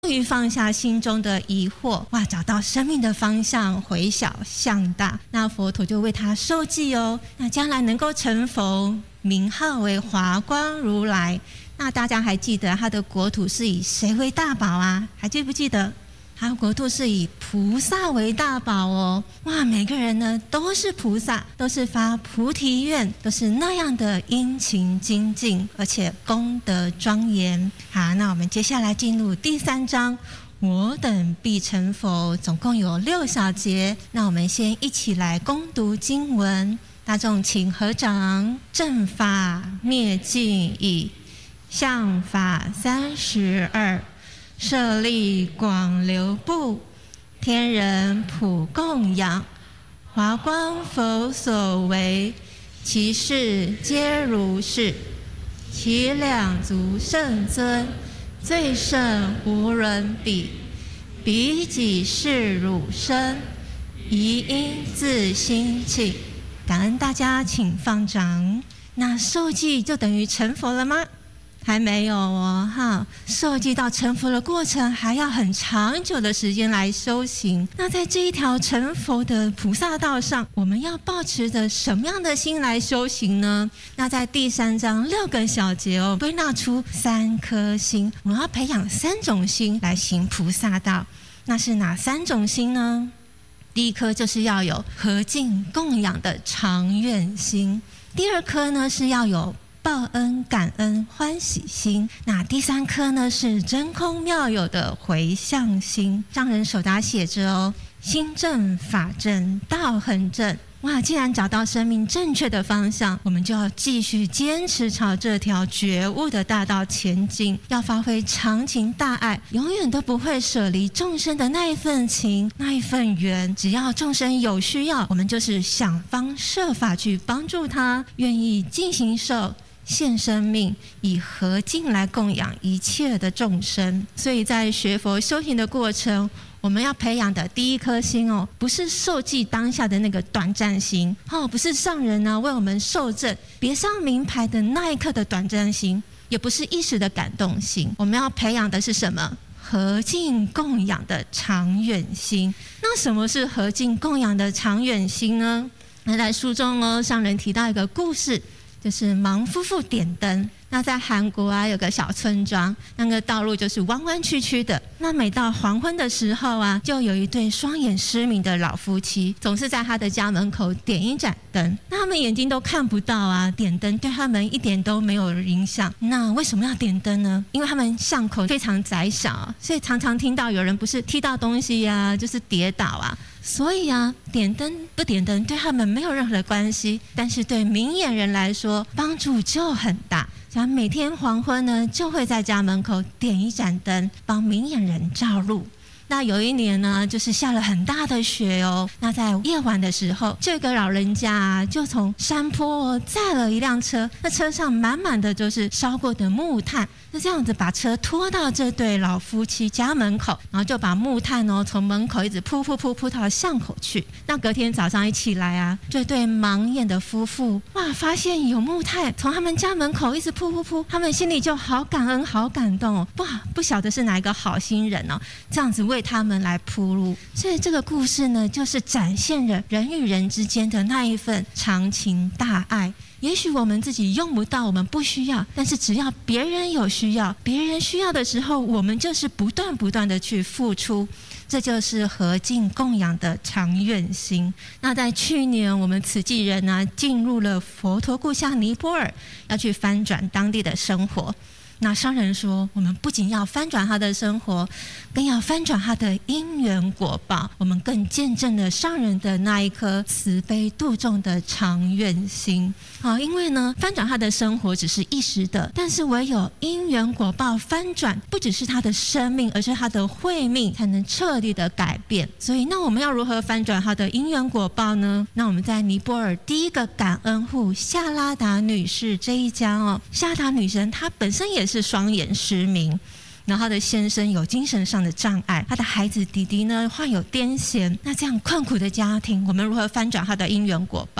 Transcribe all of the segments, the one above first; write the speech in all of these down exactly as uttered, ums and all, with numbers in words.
终于放下心中的疑惑，哇，找到生命的方向，回小向大。那佛陀就为他受记哦，那将来能够成佛，名号为华光如来。那大家还记得他的国土是以谁为大宝啊？还记不记得？他的国土是以菩萨为大宝哦。哇，每个人呢都是菩萨，都是发菩提愿，都是那样的殷勤精进，而且功德庄严。好，那我们接下来进入第三章，我等必成佛，总共有六小节。那我们先一起来攻读经文。大众请合掌。正法灭尽已，相法三十二，舍利广流布，天人普供养，华光佛所为，其事皆如是。其两足圣尊，最胜无人比。彼己是汝身，宜应自心起。感恩大家，请放掌。那受记就等于成佛了吗？还没有哦，哈！受记到成佛的过程还要很长久的时间来修行。那在这一条成佛的菩萨道上，我们要抱持着什么样的心来修行呢？那在第三章六个小节哦，归纳出三颗心，我们要培养三种心来行菩萨道。那是哪三种心呢？第一颗就是要有和敬供养的长愿心，第二颗呢是要有报恩感恩欢喜心，那第三颗呢是真空妙有的回向心。上人手札写着哦，心正法正道很正。哇，既然找到生命正确的方向，我们就要继续坚持朝这条觉悟的大道前进，要发挥长情大爱，永远都不会舍离众生的那一份情那一份缘。只要众生有需要，我们就是想方设法去帮助他，愿意尽形寿献生命，以和敬来供养一切的众生。所以在学佛修行的过程，我们要培养的第一颗心哦，不是受记当下的那个短暂心哦，不是上人呢、啊、为我们受证别上名牌的那一刻的短暂心，也不是一时的感动心。我们要培养的是什么？和敬供养的长远心。那什么是和敬供养的长远心呢？那在书中哦，上人提到一个故事，就是盲夫妇点灯。那在韩国啊，有个小村庄，那个道路就是弯弯曲曲的。那每到黄昏的时候啊，就有一对双眼失明的老夫妻，总是在他的家门口点一盏灯。那他们眼睛都看不到啊，点灯对他们一点都没有影响。那为什么要点灯呢？因为他们巷口非常窄小，所以常常听到有人不是踢到东西啊，就是跌倒啊。所以啊，点灯不点灯对他们没有任何的关系，但是对明眼人来说帮助就很大。像每天黄昏呢，就会在家门口点一盏灯，帮明眼人照路。那有一年呢，就是下了很大的雪哦。那在夜晚的时候，这个老人家啊，就从山坡载了一辆车，那车上满满的就是烧过的木炭。那这样子把车拖到这对老夫妻家门口，然后就把木炭哦从门口一直铺铺铺铺到巷口去。那隔天早上一起来啊，这对盲眼的夫妇哇，发现有木炭从他们家门口一直铺铺铺，他们心里就好感恩好感动哦。哇，不晓得是哪一个好心人哦，这样子为他们来铺路。所以这个故事呢，就是展现了人与人之间的那一份长情大爱。也许我们自己用不到，我们不需要，但是只要别人有需要，别人需要的时候，我们就是不断不断的去付出。这就是和敬供养的长愿心。那在去年，我们慈济人呢、啊、进入了佛陀故乡尼泊尔，要去翻转当地的生活。那上人说，我们不仅要翻转他的生活，更要翻转他的因缘果报。我们更见证了上人的那一颗慈悲度众的长愿心。好，因为呢，翻转他的生活只是一时的，但是唯有因缘果报翻转，不只是他的生命，而是他的慧命才能彻底的改变。所以，那我们要如何翻转他的因缘果报呢？那我们在尼泊尔第一个感恩户夏拉达女士这一家哦，夏拉达女神她本身也是是双眼失明，然后他的先生有精神上的障碍，他的孩子弟弟呢患有癫痫。那这样困苦的家庭，我们如何翻转他的因缘果报？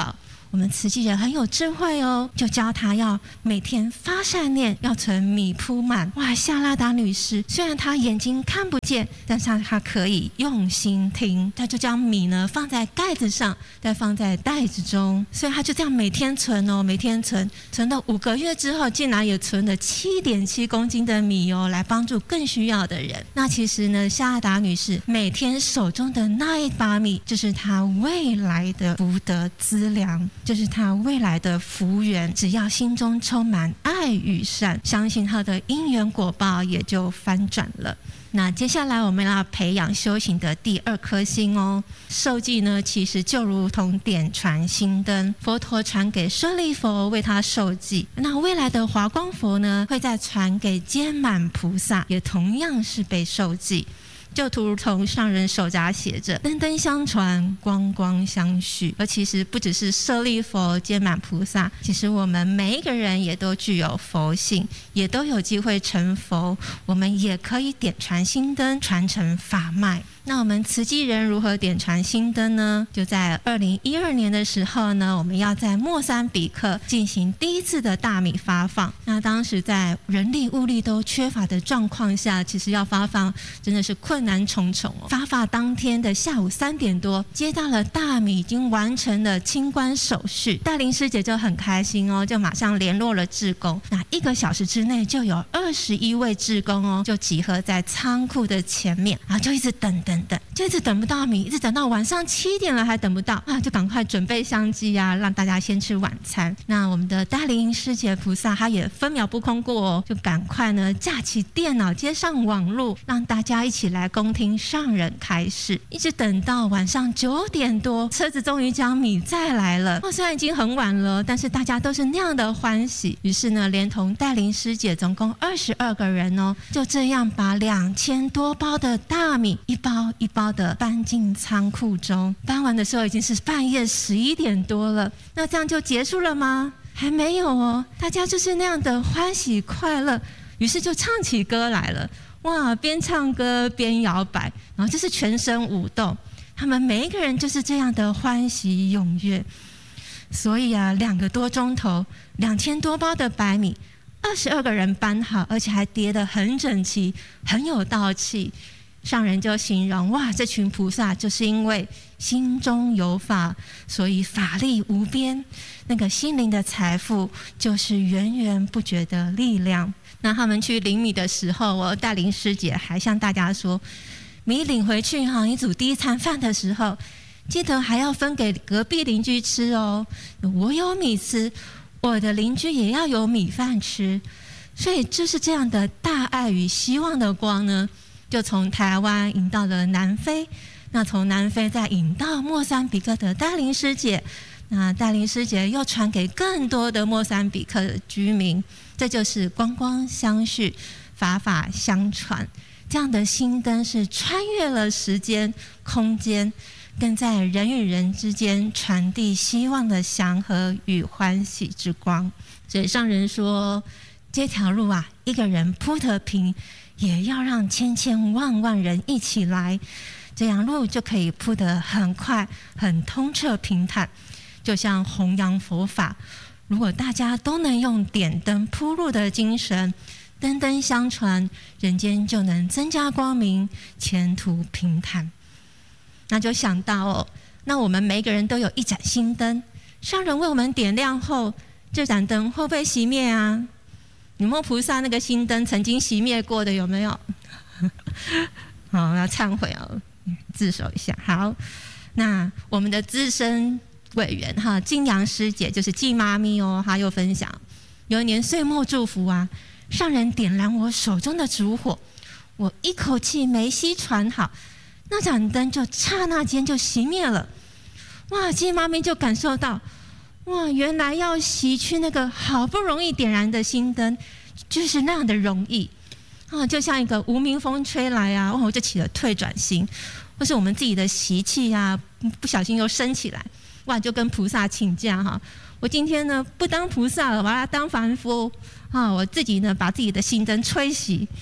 我们慈济人很有智慧哦，就教他要每天发善念，要存米铺满。哇，夏拉达女士虽然她眼睛看不见，但是她可以用心听，她就将米呢放在盖子上，再放在袋子中，所以她就这样每天存哦，每天存，存到五个月之后，竟然也存了七点七公斤的米哦，来帮助更需要的人。那其实呢，夏拉达女士每天手中的那一把米，就是她未来的福德资粮，就是她未来的福缘。只要心中充满爱与善，相信她的因缘果报也就翻转了。那接下来我们要培养修行的第二颗心哦。受记呢，其实就如同点传心灯，佛陀传给舍利佛为他受记，那未来的华光佛呢，会再传给坚满菩萨，也同样是被受记。就如同上人手札写着灯灯相传，光光相续。而其实不只是舍利佛、坚满菩萨，其实我们每一个人也都具有佛性，也都有机会成佛。我们也可以点传心灯，传承法脉。那我们慈济人如何点传心灯呢？就在二零一二年的时候呢，我们要在莫桑比克进行第一次的大米发放。那当时在人力物力都缺乏的状况下，其实要发放真的是困难重重哦。发放当天的下午三点多，接到了大米已经完成了清关手续，戴琳师姐就很开心哦，就马上联络了志工。那一个小时之内就有二十一位志工哦，就集合在仓库的前面，然后就一直等等。等等，就一直等不到米，一直等到晚上七点了还等不到啊，就赶快准备相机啊，让大家先吃晚餐。那我们的大灵师姐菩萨，她也分秒不空过哦，就赶快呢架起电脑，接上网络，让大家一起来恭听上人开示。一直等到晚上九点多，车子终于将米载来了。哦，虽然已经很晚了，但是大家都是那样的欢喜。于是呢，连同大灵师姐总共二十二个人哦，就这样把两千多包的大米一包一包的搬进仓库中。搬完的时候已经是半夜十一点多了。那这样就结束了吗？还没有哦，大家就是那样的欢喜快乐，于是就唱起歌来了。哇，边唱歌边摇摆，然后就是全身舞动。他们每一个人就是这样的欢喜踊跃。所以啊，两个多钟头，两千多包的白米，二十二个人搬好，而且还叠得很整齐，很有道气。上人就形容，哇，这群菩萨就是因为心中有法，所以法力无边，那个心灵的财富就是源源不绝的力量。那他们去领米的时候，我大灵师姐还向大家说，米领回去哈，你煮第一餐饭的时候，记得还要分给隔壁邻居吃哦。我有米吃，我的邻居也要有米饭吃。所以就是这样的大爱与希望的光呢，就从台湾引到了南非，那从南非再引到莫桑比克的大灵师姐，那大灵师姐又传给更多的莫桑比克的居民。这就是光光相续，法法相传。这样的心灯是穿越了时间、空间，更在人与人之间传递希望的祥和与欢喜之光。所以上人说，这条路啊，一个人铺得平，也要让千千万万人一起来，这样路就可以铺得很快、很通彻平坦。就像弘扬佛法，如果大家都能用点灯铺路的精神，灯灯相传，人间就能增加光明，前途平坦。那就想到哦，那我们每一个人都有一盏心灯，上人为我们点亮后，这盏灯会不会熄灭啊？你们菩萨那个心灯曾经熄灭过的有没有？好，要忏悔哦，自首一下。好，那我们的资深委员哈，金阳师姐就是季妈咪哦，她又分享，有一年岁末祝福啊，上人点燃我手中的烛火，我一口气没吸传好，那盏灯就刹那间就熄灭了。哇，季妈咪就感受到，哇，原来要熄去那个好不容易点燃的心灯，就是那样的容易啊，就像一个无名风吹来啊，哇，我就起了退转心，或是我们自己的习气啊，不小心又升起来。哇，就跟菩萨请假哈，我今天呢不当菩萨了，我要当凡夫啊！我自己呢把自己的心灯吹熄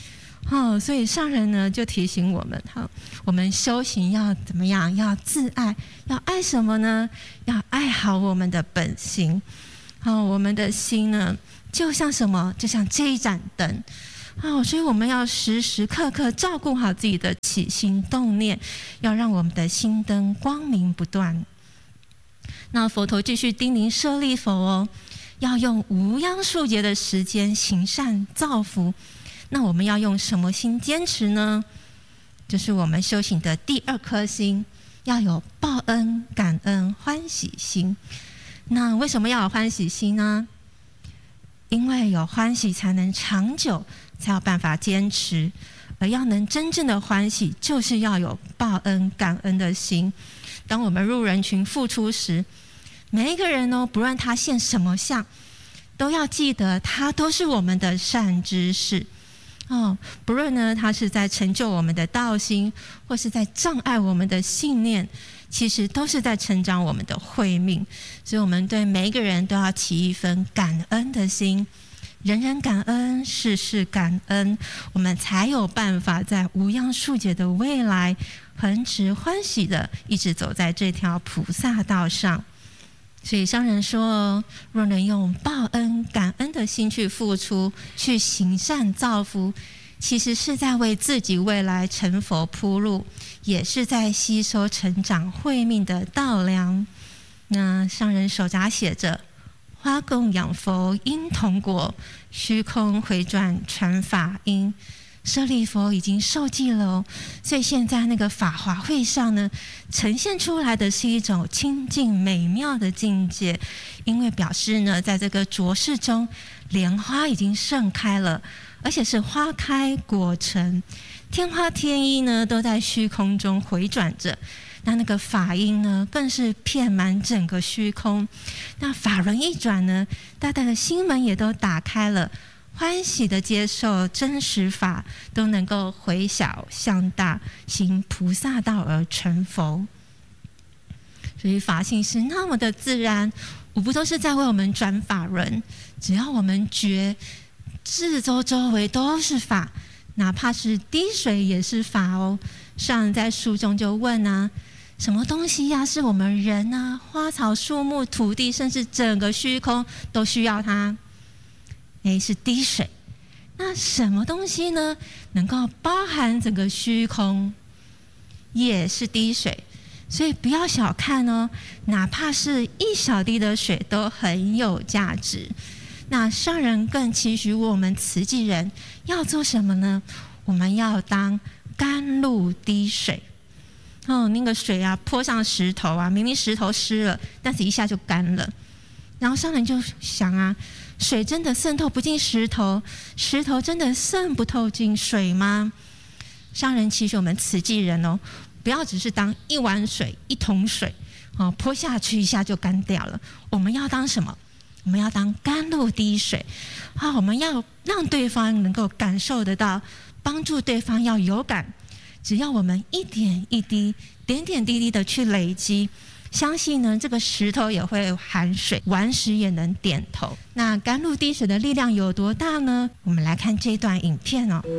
哦，所以上人呢就提醒我们，哈，我们修行要怎么样？要自爱，要爱什么呢？要爱好我们的本心。哦，我们的心呢，就像什么？就像这一盏灯。哦，所以我们要时时刻刻照顾好自己的起心动念，要让我们的心灯光明不断。那佛陀继续叮咛舍利弗哦，要用无央数劫的时间行善造福。那我们要用什么心坚持呢？就是我们修行的第二颗心，要有报恩、感恩、欢喜心。那为什么要有欢喜心呢？因为有欢喜才能长久，才有办法坚持。而要能真正的欢喜，就是要有报恩、感恩的心。当我们入人群付出时，每一个人哦，不论他现什么相，都要记得他都是我们的善知识。哦，不论呢，他是在成就我们的道心，或是在障碍我们的信念，其实都是在成长我们的慧命。所以，我们对每一个人都要起一份感恩的心，人人感恩，事事感恩，我们才有办法在无央数劫的未来，恒持欢喜的一直走在这条菩萨道上。所以上人说，若能用报恩感恩的心去付出，去行善造福，其实是在为自己未来成佛铺路，也是在吸收成长慧命的道粮。那上人手札写着，花供养佛因同果，虚空回转传法音。舍利弗已经受记了哦，所以现在那个法华会上呢，呈现出来的是一种清净美妙的境界，因为表示呢，在这个浊世中，莲花已经盛开了，而且是花开果成，天花天衣呢都在虚空中回转着。那那个法音呢，更是遍满整个虚空。那法轮一转呢，大家的心门也都打开了。欢喜的接受真实法，都能够回小向大，行菩萨道而成佛。所以法性是那么的自然，无不都是在为我们转法轮。只要我们觉四周周围都是法，哪怕是滴水也是法哦。上人在书中就问啊，什么东西呀、啊，是我们人啊、花草树木、土地，甚至整个虚空都需要它？诶，是滴水。那什么东西呢，能够包含整个虚空？也是滴水。所以不要小看哦，哪怕是一小滴的水都很有价值。那上人更期许我们慈济人要做什么呢？我们要当甘露滴水。哦，那个水啊，泼上石头啊，明明石头湿了，但是一下就干了。然后上人就想啊，水真的渗透不进石头，石头真的渗不透进水吗？上人期许我们慈济人哦，不要只是当一碗水、一桶水，哦，泼下去一下就干掉了。我们要当什么？我们要当甘露滴水。啊，我们要让对方能够感受得到，帮助对方要有感。只要我们一点一滴、点点滴滴的去累积，相信呢，这个石头也会含水，顽石也能点头。那甘露滴水的力量有多大呢？我们来看这段影片哦。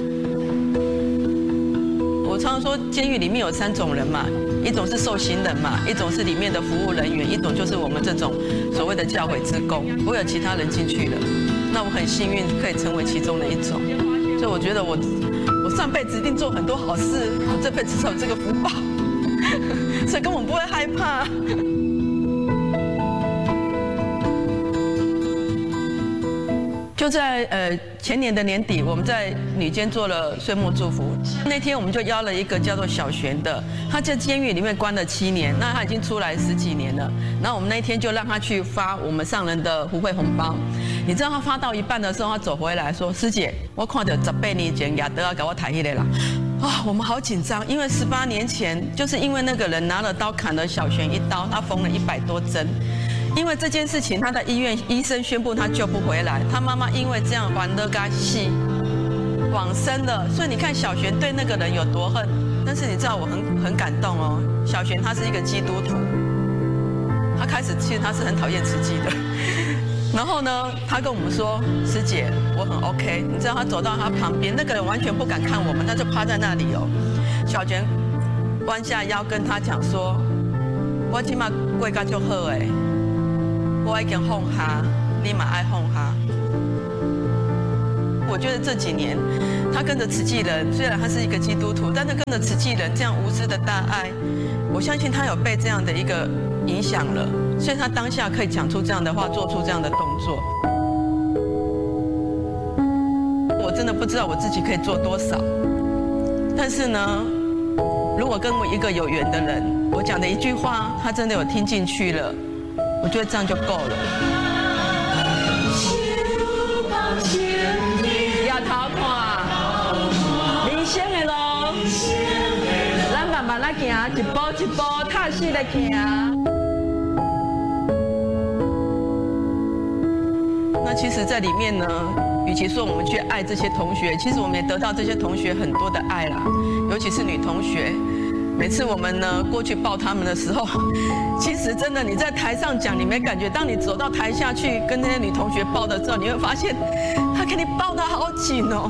我常常说，监狱里面有三种人嘛，一种是受刑人嘛，一种是里面的服务人员，一种就是我们这种所谓的教诲志工。我有其他人进去了，那我很幸运可以成为其中的一种。所以我觉得我我上辈子一定做很多好事，我这辈子才有这个福报。所以根本不会害怕。就在呃前年的年底，我们在女监做了岁末祝福。那天我们就邀了一个叫做小璇的，他在监狱里面关了七年，那他已经出来十几年了。然后我们那天就让他去发我们上人的福慧红包。你知道他发到一半的时候，他走回来说：“师姐，我看到十八年前亚德要给我抬起来了。”啊，我们好紧张，因为十八年前就是因为那个人拿了刀砍了小璇一刀，他缝了一百多针。因为这件事情，他在医院医生宣布他救不回来，他妈妈因为这样还了个戏往生了。所以你看小璇对那个人有多恨，但是你知道我很很感动哦。小璇他是一个基督徒，他开始其实他是很讨厌慈济的。 然后呢，他跟我们说：“师姐，我很 OK。”你知道，他走到他旁边，那个人完全不敢看我们，他就趴在那里哦。小珏弯下腰跟他讲说：“我今嘛过得就好诶，我已经放下，你嘛爱放下。”我觉得这几年，他跟着慈济人，虽然他是一个基督徒，但是跟着慈济人这样无私的大爱，我相信他有被这样的一个影响了，所以他当下可以讲出这样的话，做出这样的动作。我真的不知道我自己可以做多少，但是呢，如果跟我一个有缘的人，我讲的一句话，他真的有听进去了，我觉得这样就够了。抬头看，人生的路，咱慢慢来行，一步一步踏实的行。那其实，在里面呢，与其说我们去爱这些同学，其实我们也得到这些同学很多的爱啦，尤其是女同学。每次我们呢过去抱他们的时候，其实真的你在台上讲你没感觉，当你走到台下去跟那些女同学抱的时候，你会发现她给你抱得好紧哦，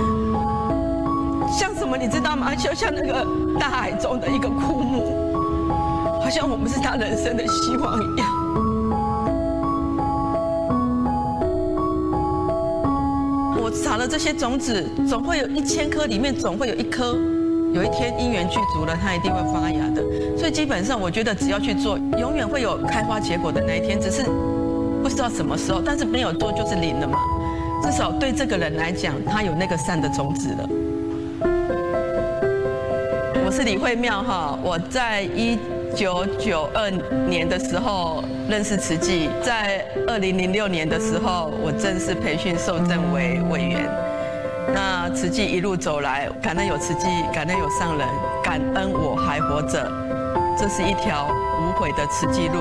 像什么你知道吗？就像那个大海中的一个枯木，好像我们是他人生的希望一样。我撒了这些种子，总会有一千颗里面总会有一颗。有一天因缘具足了，它一定会发芽的。所以基本上，我觉得只要去做，永远会有开花结果的那一天，只是不知道什么时候。但是没有做就是零了嘛。至少对这个人来讲，他有那个善的种子了。我是李惠妙哈，我在一九九二年的时候认识慈济，在二零零六年的时候，我正式培训受证为委员。那慈济一路走来，感恩有慈济，感恩有上人，感恩我还活着，这是一条无悔的慈济路。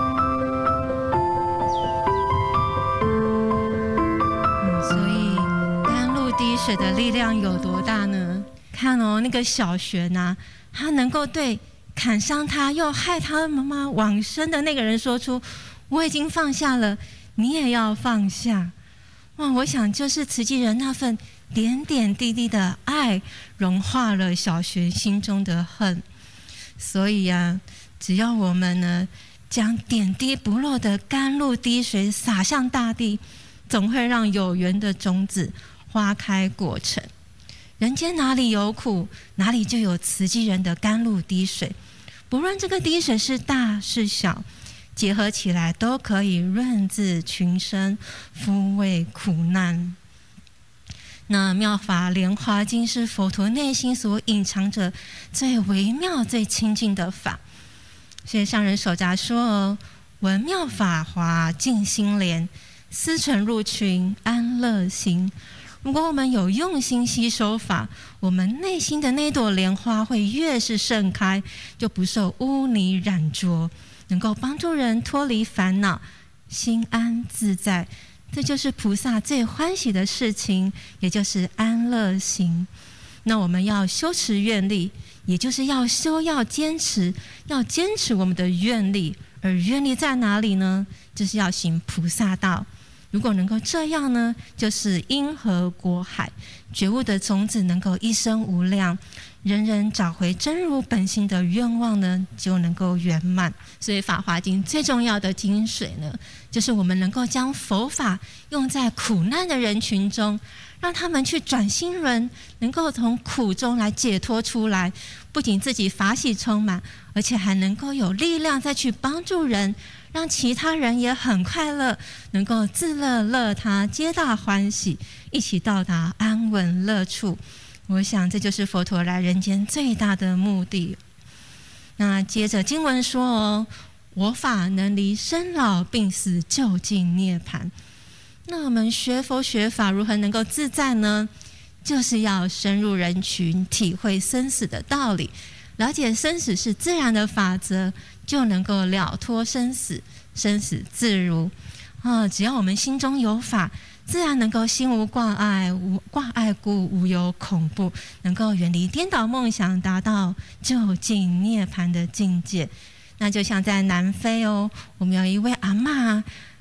嗯，所以甘露滴水的力量有多大呢？看哦，那个小璇啊，他能够对砍伤他又害他妈妈往生的那个人说出：“我已经放下了，你也要放下。”哇，我想就是慈济人那份点点滴滴的爱，融化了小璇心中的恨。所以啊，只要我们呢，将点滴不漏的甘露滴水洒向大地，总会让有缘的种子花开果成。人间哪里有苦，哪里就有慈济人的甘露滴水。不论这个滴水是大是小，结合起来都可以润治群生，抚慰苦难。那妙法莲华经是佛陀内心所隐藏着最微妙、最亲近的法。所以上人手札说：“闻妙法华净心莲，思存入群安乐心。”如果我们有用心吸收法，我们内心的那朵莲花会越是盛开，就不受污泥染浊，能够帮助人脱离烦恼，心安自在。这就是菩萨最欢喜的事情，也就是安乐行。那我们要修持愿力，也就是要修，要坚持，要坚持我们的愿力。而愿力在哪里呢？就是要行菩萨道。如果能够这样呢，就是因河果海，觉悟的种子能够一生无量，人人找回真如本心的愿望呢，就能够圆满。所以《法华经》最重要的精髓呢，就是我们能够将佛法用在苦难的人群中，让他们去转心轮，能够从苦中来解脱出来，不仅自己法喜充满，而且还能够有力量再去帮助人，让其他人也很快乐，能够自乐乐他，皆大欢喜，一起到达安稳乐处。我想这就是佛陀来人间最大的目的。那接着经文说哦，我法能离生老病死，究竟涅槃。那我们学佛学法如何能够自在呢？就是要深入人群，体会生死的道理，了解生死是自然的法则，就能够了脱生死，生死自如。啊，只要我们心中有法，自然能够心无挂碍，无挂碍故无有恐怖，能够远离颠倒梦想，达到究竟涅槃的境界。那就像在南非哦，我们有一位阿嬷，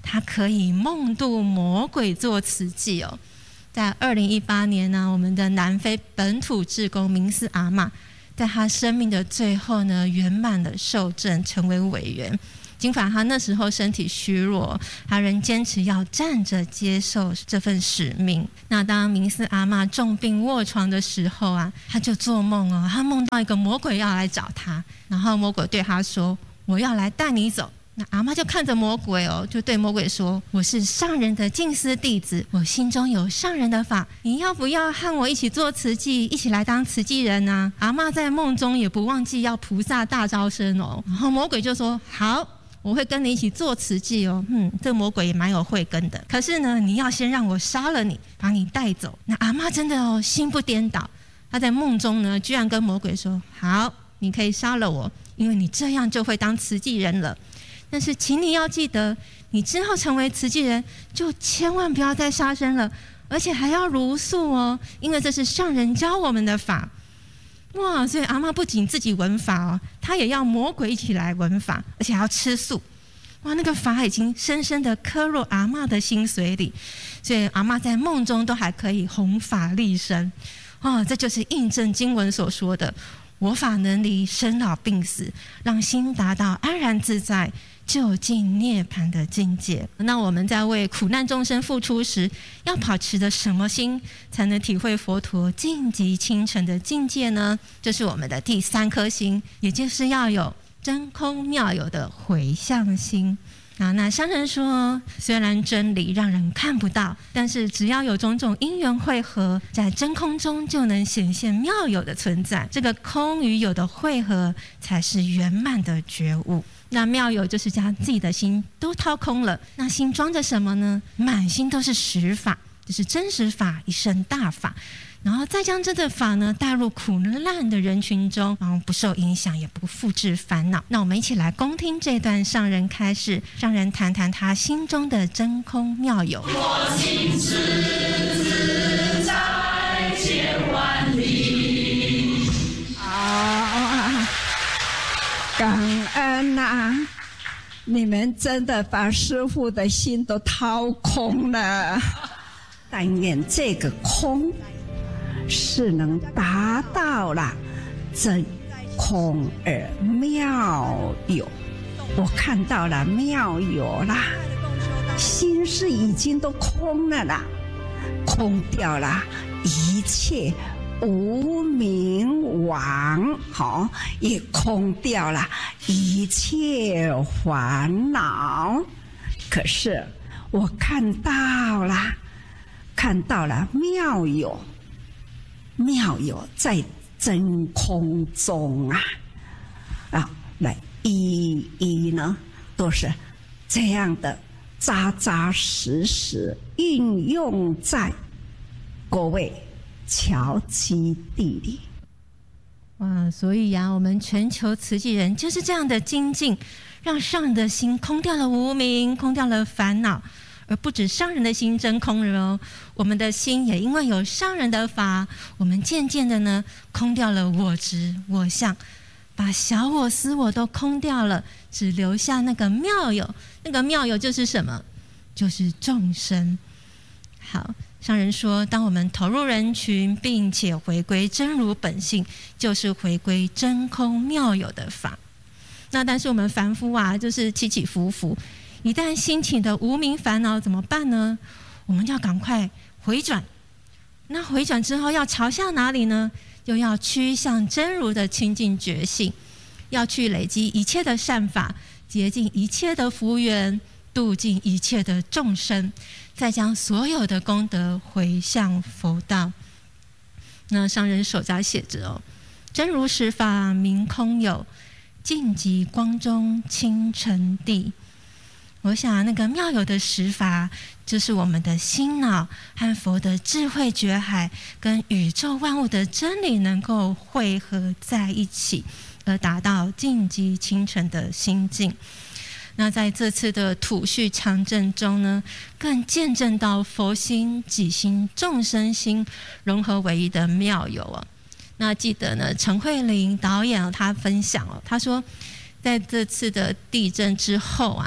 他可以梦渡魔鬼做慈济哦。在二零一八年呢，我们的南非本土志工明斯阿嬷，在他生命的最后呢，圆满的受证成为委员。尽管他那时候身体虚弱，他仍坚持要站着接受这份使命。那当明斯阿嬷重病卧床的时候啊，他就做梦哦，他梦到一个魔鬼要来找他，然后魔鬼对他说：“我要来带你走。”那阿嬷就看着魔鬼哦，就对魔鬼说：“我是上人的净思弟子，我心中有上人的法，你要不要和我一起做慈济，一起来当慈济人呢？”阿嬷在梦中也不忘记要菩萨大招生哦，然后魔鬼就说：“好，我会跟你一起做慈济哦。”嗯，这魔鬼也蛮有慧根的。可是呢，你要先让我杀了你，把你带走。那阿嬷真的哦，心不颠倒，她在梦中呢，居然跟魔鬼说：“好，你可以杀了我，因为你这样就会当慈济人了。但是请你要记得，你之后成为慈济人，就千万不要再杀生了，而且还要茹素哦，因为这是上人教我们的法。”哇！所以阿嬷不仅自己闻法哦，她也要魔鬼一起来闻法，而且还要吃素。哇，那个法已经深深的刻入阿嬷的心髓里，所以阿嬷在梦中都还可以弘法利生。哦，这就是印证经文所说的：“我法能离生老病死，让心达到安然自在、究竟涅槃的境界。”那我们在为苦难众生付出时，要保持的什么心，才能体会佛陀净极清澄的境界呢？这是我们的第三颗心，也就是要有真空妙有的回向心。啊，那上人说，虽然真理让人看不到，但是只要有种种因缘汇合，在真空中就能显现妙有的存在。这个空与有的汇合，才是圆满的觉悟。那妙有就是将自己的心都掏空了，那心装着什么呢？满心都是实法，就是真实法，一生大法。然后再将这个法呢带入苦难的人群中，然后不受影响，也不复制烦恼。那我们一起来恭听这段上人开示，上人谈谈他心中的真空妙有。 我心之自在千万里。 啊，感恩啊！你们真的把师父的心都掏空了。但愿这个空是能达到了真空而妙有，我看到了妙有啦，心是已经都空了啦，空掉了一切无明网，好，也空掉了一切烦恼。可是我看到了，看到了妙有。妙有在真空中啊，啊，来一一呢，都是这样的扎扎实实运用在各位侨基地里。 哇，所以呀、啊，我们全球慈济人就是这样的精进，让上人的心空掉了无明，空掉了烦恼。而不止上人的心真空了哦，我们的心也因为有上人的法，我们渐渐的呢空掉了我执我相，把小我私我都空掉了，只留下那个妙有。那个妙有就是什么？就是众生。好，上人说，当我们投入人群，并且回归真如本性，就是回归真空妙有的法。那但是我们凡夫啊，就是起起伏伏。一旦兴起的无明烦恼怎么办呢？我们要赶快回转。那回转之后要朝向哪里呢？又要趋向真如的清净觉性，要去累积一切的善法，竭尽一切的福缘，度尽一切的众生，再将所有的功德回向佛道。那上人手札写着哦：真如实法明空有，净极光中清澄地。我想那个妙有的实法，就是我们的心脑和佛的智慧觉海，跟宇宙万物的真理能够汇合在一起，而达到净极清澄的心境。那在这次的土序常证中呢，更见证到佛心、己心、众生心融合为一的妙有哦。那记得呢，陈慧玲导演他分享哦，他说，在这次的地震之后啊。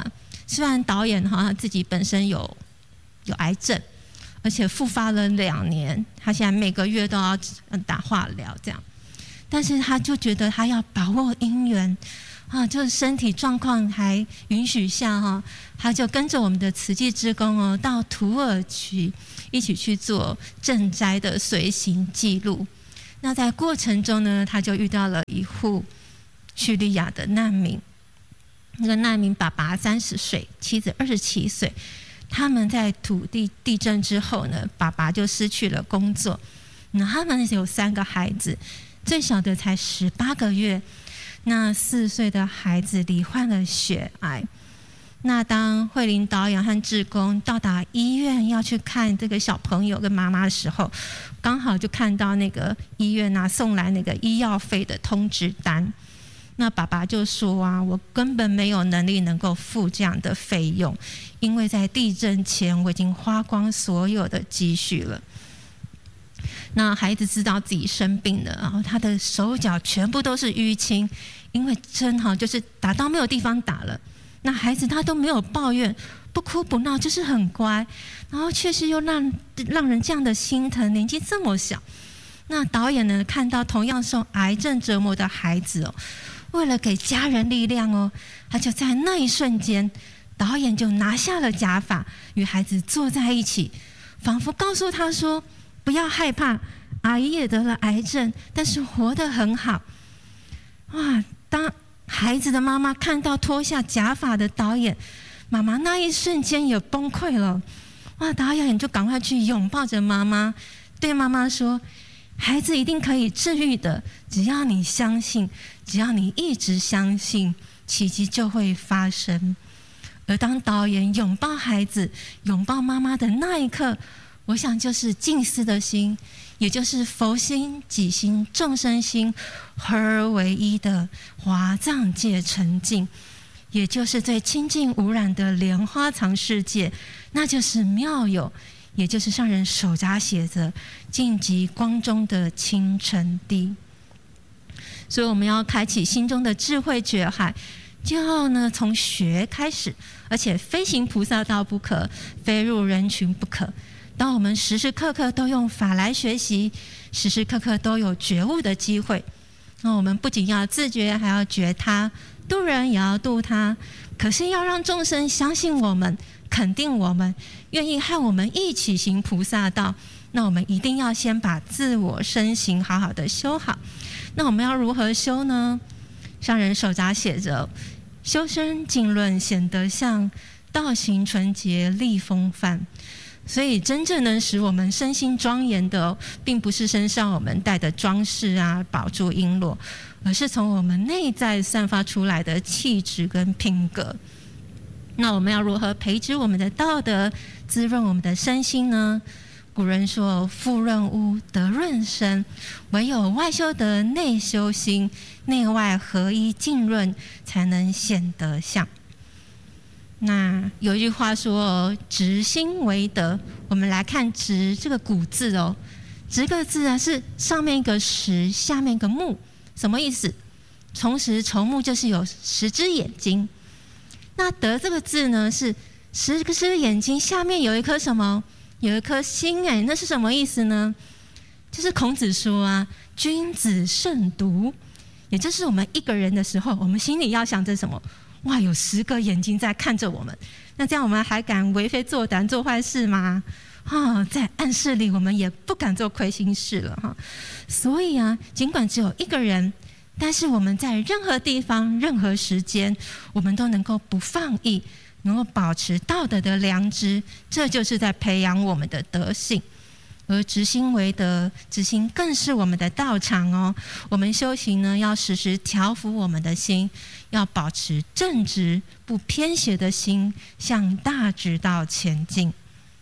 虽然导演哈他自己本身有有癌症，而且复发了两年，他现在每个月都要打化疗这样，但是他就觉得他要把握因缘啊，就是身体状况还允许下哈，他就跟着我们的慈济志工哦，到土耳其一起去做赈灾的随行记录。那在过程中呢，他就遇到了一户叙利亚的难民。那个难民爸爸三十岁，妻子二十七岁。他们在土地地震之后呢，爸爸就失去了工作。那他们有三个孩子，最小的才十八个月。那四岁的孩子罹患了血癌。那当慧玲导演和志工到达医院要去看这个小朋友跟妈妈的时候，刚好就看到那个医院啊送来那个医药费的通知单。那爸爸就说啊，我根本没有能力能够付这样的费用，因为在地震前我已经花光所有的积蓄了。那孩子知道自己生病了，然后他的手脚全部都是淤青，因为针哈就是打到没有地方打了。那孩子他都没有抱怨，不哭不闹，就是很乖，然后确实又让让人这样的心疼，年纪这么小。那导演呢看到同样受癌症折磨的孩子哦，为了给家人力量哦，他就在那一瞬间，导演就拿下了假发，与孩子坐在一起，仿佛告诉他说：“不要害怕，阿姨也得了癌症，但是活得很好。”哇！当孩子的妈妈看到脱下假发的导演，妈妈那一瞬间也崩溃了。哇！导演就赶快去拥抱着妈妈，对妈妈说：“孩子一定可以治愈的，只要你相信，只要你一直相信，奇迹就会发生。”而当导演拥抱孩子、拥抱妈妈的那一刻，我想就是净思的心，也就是佛心、己心、众生心合而为一的华藏界沉静，也就是最清净无染的莲花藏世界，那就是妙有，也就是上人手札写着净极光中的清晨地。所以我们要开启心中的智慧觉海，就要呢从学开始，而且非行菩萨道不可，非入人群不可。当我们时时刻刻都用法来学习，时时刻刻都有觉悟的机会，那我们不仅要自觉，还要觉他，度人也要度他。可是要让众生相信我们，肯定我们，愿意和我们一起行菩萨道，那我们一定要先把自我身形好好的修好。那我们要如何修呢？上人手札写着：修身静论显德相，道行纯洁立风范。所以真正能使我们身心庄严的、哦，并不是身上我们带的装饰啊、宝珠璎珞，而是从我们内在散发出来的气质跟品格。那我们要如何培植我们的道德，滋润我们的身心呢？古人说：“富润屋，德润身。”唯有外修德，内修心，内外合一浸润，才能显德相。那有一句话说：“直心为德。”我们来看“直”这个古字哦，“直”个字啊是上面一个石，下面一个木，什么意思？从石从木就是有十只眼睛。那“德”这个字呢是十只眼睛下面有一颗什么？有一颗心哎，那是什么意思呢？就是孔子说啊，“君子慎独”，也就是我们一个人的时候，我们心里要想着什么？哇，有十个眼睛在看着我们，那这样我们还敢为非作歹做坏事吗？啊，在暗室里我们也不敢做亏心事了哈。所以啊，尽管只有一个人，但是我们在任何地方、任何时间，我们都能够不放逸，能够保持道德的良知，这就是在培养我们的德性。而直心为德，直心更是我们的道场哦。我们修行呢，要时时调伏我们的心，要保持正直不偏斜的心，向大直道前进。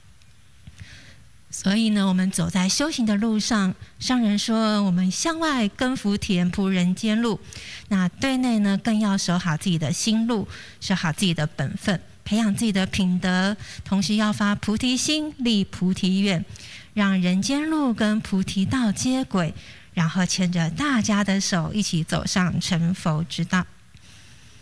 所以呢，我们走在修行的路上，上人说，我们向外耕福田，铺人间路；那对内呢，更要守好自己的心路，守好自己的本分，培养自己的品德，同时要发菩提心，立菩提愿。让人间路跟菩提道接轨，然后牵着大家的手一起走上成佛之道。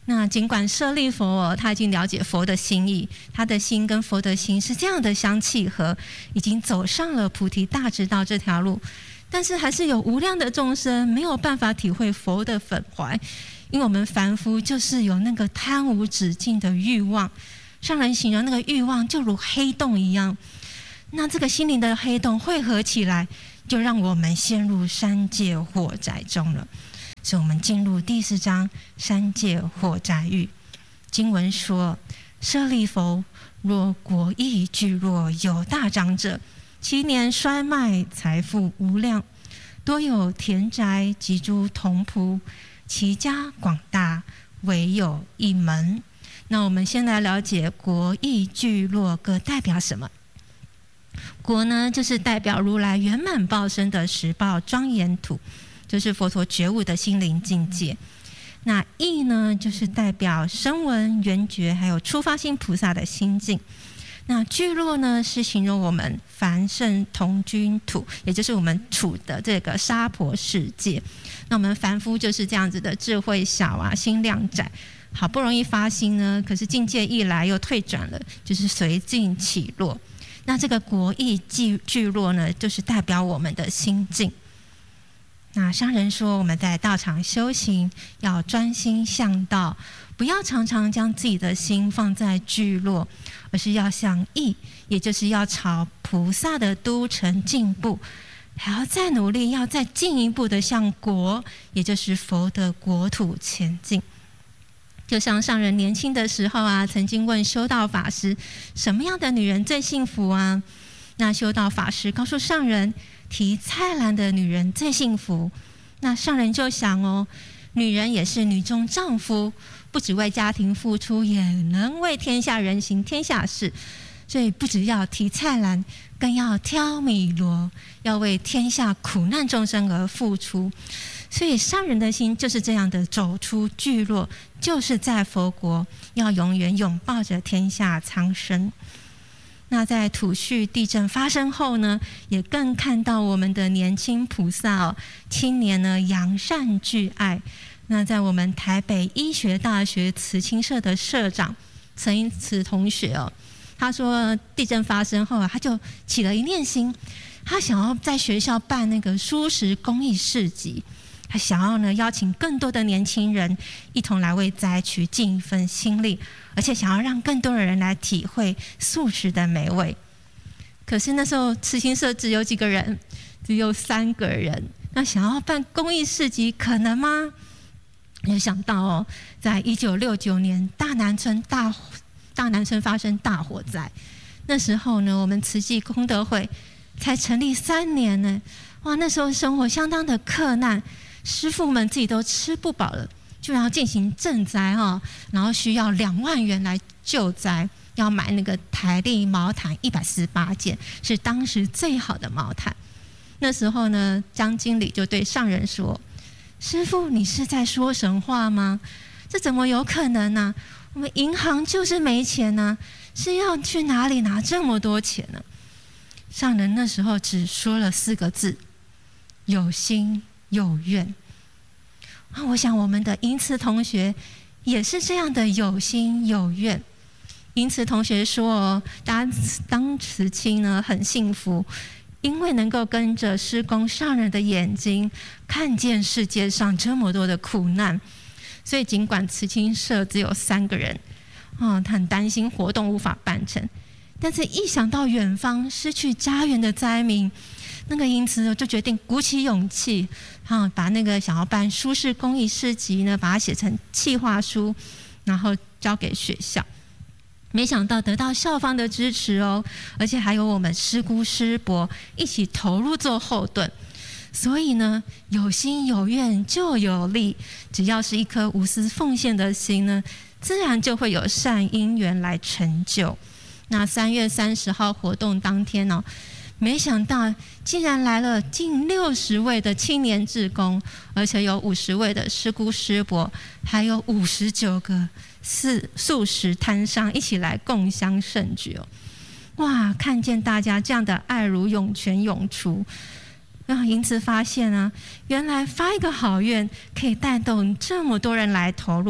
那尽管舍利佛哦，他已经了解佛的心意，他的心跟佛的心是这样的相契合，已经走上了菩提大直道这条路，但是还是有无量的众生没有办法体会佛的本怀，因为我们凡夫就是有那个贪无止境的欲望，上人形容那个欲望就如黑洞一样，那这个心灵的黑洞汇合起来，就让我们陷入三界火宅中了。所以我们进入第四章三界火宅狱。经文说：舍利弗，若国邑聚落有大长者，其年衰迈，财富无量，多有田宅及诸童仆，其家广大，唯有一门。那我们先来了解国邑聚落各代表什么。国呢，就是代表如来圆满报身的十报庄严土，就是佛陀觉悟的心灵境界。那邑呢，就是代表声闻、缘觉还有初发心菩萨的心境。那聚落呢，是形容我们凡圣同居土，也就是我们处的这个娑婆世界。那我们凡夫就是这样子的智慧小啊，心量窄，好不容易发心呢，可是境界一来又退转了，就是随境起落。那这个国邑聚聚落呢，就是代表我们的心境。那上人说，我们在道场修行要专心向道，不要常常将自己的心放在聚落，而是要向邑，也就是要朝菩萨的都城进步，还要再努力，要再进一步的向国，也就是佛的国土前进。就像上人年轻的时候啊，曾经问修道法师，什么样的女人最幸福啊？那修道法师告诉上人，提菜篮的女人最幸福。那上人就想哦，女人也是女中丈夫，不只为家庭付出，也能为天下人行天下事。所以不只要提菜篮，更要挑米箩，要为天下苦难众生而付出。所以上人的心就是这样的，走出聚落，就是在佛国，要永远拥抱着天下苍生。那在土叙地震发生后呢，也更看到我们的年轻菩萨哦，青年呢扬善聚爱。那在我们台北医学大学慈青社的社长陈英慈同学哦，他说地震发生后啊，他就起了一念心，他想要在学校办那个蔬食公益市集。他想要呢邀请更多的年轻人一同来为灾区尽一份心力，而且想要让更多的人来体会素食的美味。可是那时候慈青社只有几个人，只有三个人，那想要办公益市集可能吗？没想到哦，在一九六九年大南村大大南村发生大火灾，那时候呢，我们慈济功德会才成立三年呢，哇，那时候生活相当的克难。师父们自己都吃不饱了，就要进行赈灾哈，然后需要两万元来救灾，要买那个台历毛毯一百四十八件，是当时最好的毛毯。那时候呢，张经理就对上人说：“师父，你是在说神话吗？这怎么有可能呢、啊？我们银行就是没钱呢、啊，是要去哪里拿这么多钱呢？”上人那时候只说了四个字：有心有愿。啊，我想我们的银慈同学也是这样的有心有愿。银慈同学说，当当慈青呢很幸福，因为能够跟着师公上人的眼睛，看见世界上这么多的苦难。所以尽管慈青社只有三个人，啊，他很担心活动无法办成，但是一想到远方失去家园的灾民，那个因此就决定鼓起勇气，啊，把那个想要办蔬食公益市集呢，把它写成企划书，然后交给学校。没想到得到校方的支持哦，而且还有我们师姑师伯一起投入做后盾。所以呢，有心有愿就有力，只要是一颗无私奉献的心呢，自然就会有善因缘来成就。那三月三十号活动当天哦，没想到竟然来了近六十位的青年志工，而且有五十位的师姑师伯，还有五十九个是素食摊商一起来共襄盛举哦。哇，看见大家这样的爱如涌泉涌出，然后因此发现啊，原来发一个好愿可以带动这么多人来投入，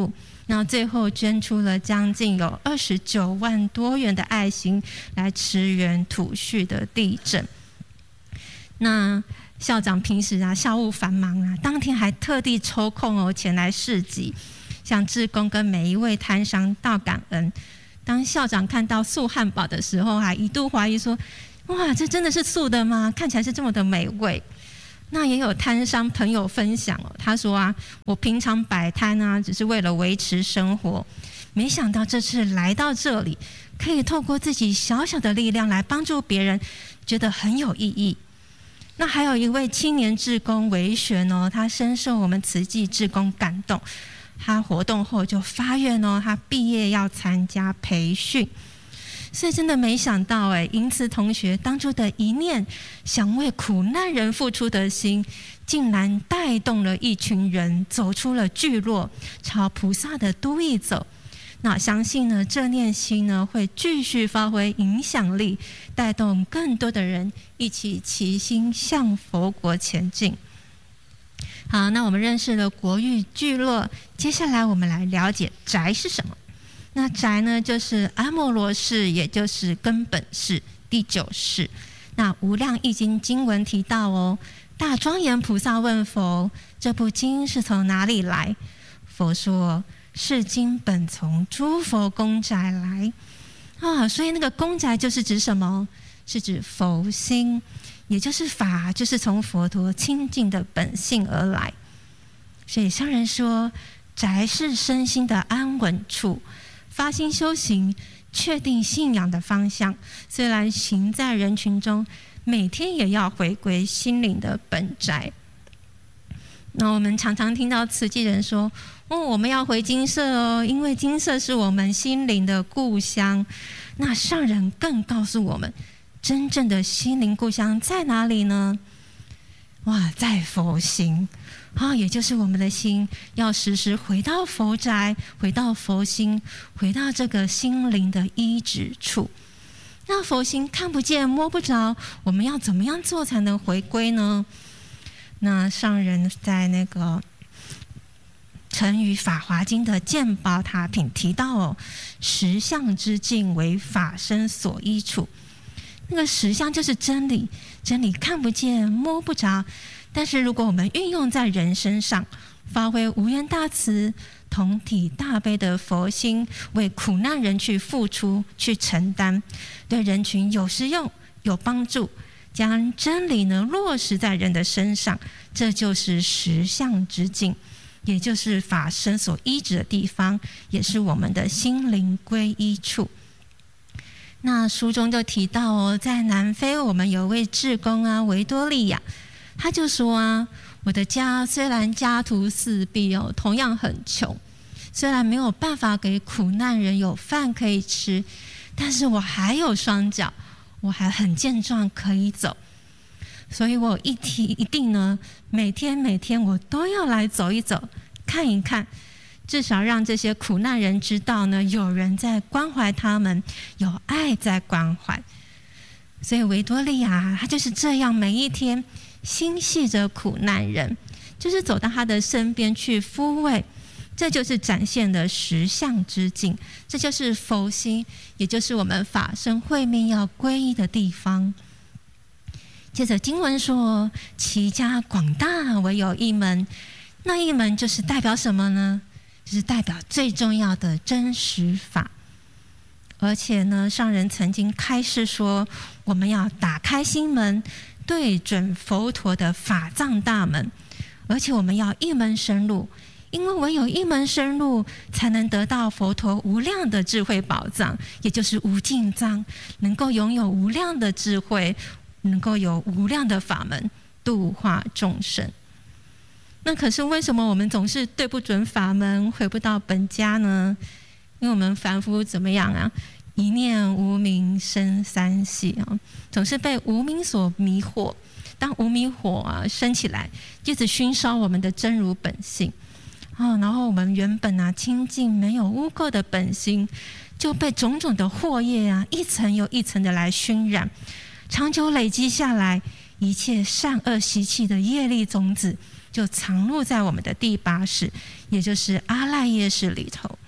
那最后捐出了将近有二十九万多元的爱心来驰援土叙的地震。那校长平时啊校务繁忙啊，当天还特地抽空哦前来市集，向志工跟每一位摊商道感恩。当校长看到素汉堡的时候，还一度怀疑说：“哇，这真的是素的吗？看起来是这么的美味。”那也有摊商朋友分享哦，他说啊，我平常摆摊啊，只是为了维持生活，没想到这次来到这里，可以透过自己小小的力量来帮助别人，觉得很有意义。那还有一位青年志工维璇哦，他深受我们慈济志工感动。他活动后就发愿哦，他毕业要参加培训，所以真的没想到哎，银慈同学当初的一念想为苦难人付出的心，竟然带动了一群人走出了聚落，朝菩萨的都邑走。那相信呢，这念心呢会继续发挥影响力，带动更多的人一起齐心向佛国前进。好，那我们认识了国域聚落，接下来我们来了解宅是什么。那宅呢，就是阿摩罗氏，也就是根本氏第九世。那无量易经经文提到哦，大庄严菩萨问佛，这部经是从哪里来？佛说，是经本从诸佛宫宅来。啊，所以那个宫宅就是指什么？是指佛心。也就是法，就是从佛陀清净的本性而来。所以上人说，宅是身心的安稳处，发心修行，确定信仰的方向。虽然行在人群中，每天也要回归心灵的本宅。那我们常常听到慈济人说：“哦，我们要回精舍哦，因为精舍是我们心灵的故乡。”那上人更告诉我们，真正的心灵故乡在哪里呢？哇，在佛心啊，也就是我们的心要时时回到佛宅，回到佛心，回到这个心灵的依止处。那佛心看不见摸不着，我们要怎么样做才能回归呢？那上人在那个成语《法华经》的鉴宝塔品提到哦，实相之境为法身所依处。那个实相就是真理，真理看不见摸不着，但是如果我们运用在人身上，发挥无缘大慈同体大悲的佛心，为苦难人去付出去承担，对人群有实用有帮助，将真理呢落实在人的身上，这就是实相之境，也就是法身所依止的地方，也是我们的心灵归依处。那书中就提到哦，在南非我们有位志工啊，维多利亚，他就说啊，我的家虽然家徒四壁哦，同样很穷，虽然没有办法给苦难人有饭可以吃，但是我还有双脚，我还很健壮可以走，所以我一提一定呢，每天每天我都要来走一走，看一看。至少让这些苦难人知道呢，有人在关怀他们，有爱在关怀。所以维多利亚他就是这样，每一天心系着苦难人，就是走到他的身边去抚慰，这就是展现的实相之境，这就是佛心，也就是我们法身慧命要皈依的地方。接着经文说，其家广大，唯有一门。那一门就是代表什么呢？就是代表最重要的真实法。而且呢，上人曾经开示说，我们要打开心门，对准佛陀的法藏大门，而且我们要一门深入，因为唯有一门深入，才能得到佛陀无量的智慧宝藏，也就是无尽藏，能够拥有无量的智慧，能够有无量的法门度化众生。那可是为什么我们总是对不准法门，回不到本家呢？因为我们凡夫怎么样啊？一念无明生三系啊，总是被无明所迷惑。当无明火啊升起来，一直熏烧我们的真如本性啊，然后我们原本啊清净没有污垢的本心，就被种种的祸业啊一层又一层的来熏染，长久累积下来，一切善恶习气的业力种子就藏入在我们的第八识，也就是阿赖耶识里头。